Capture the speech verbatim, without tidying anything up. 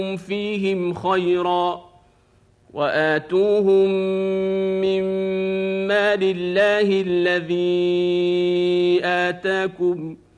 فيهم خيرا وآتوهم من مال الله الذي آتاكم